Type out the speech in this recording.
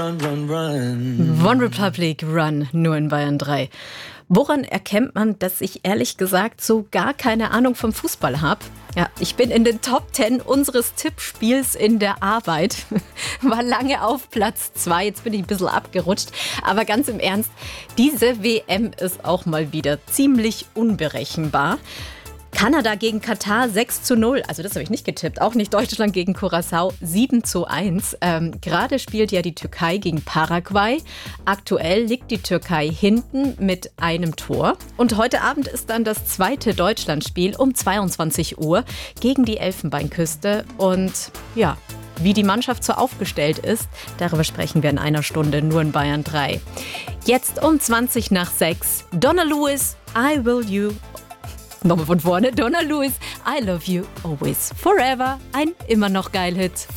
run, run, run. One Republic Run, nur in Bayern 3. Woran erkennt man, dass ich ehrlich gesagt so gar keine Ahnung vom Fußball habe? Ja, ich bin in den Top 10 unseres Tippspiels in der Arbeit. War lange auf Platz 2, jetzt bin ich ein bisschen abgerutscht. Aber ganz im Ernst, diese WM ist auch mal wieder ziemlich unberechenbar. Kanada gegen Katar 6:0, also das habe ich nicht getippt, auch nicht Deutschland gegen Curaçao 7:1. Gerade spielt ja die Türkei gegen Paraguay. Aktuell liegt die Türkei hinten mit einem Tor. Und heute Abend ist dann das zweite Deutschlandspiel um 22 Uhr gegen die Elfenbeinküste. Und ja, wie die Mannschaft so aufgestellt ist, darüber sprechen wir in einer Stunde nur in Bayern 3. Jetzt um 20 nach 6, Donna Lewis, I Will You. Nochmal von vorne, Donna Lewis, I Love You Always Forever, ein immer noch geil Hit.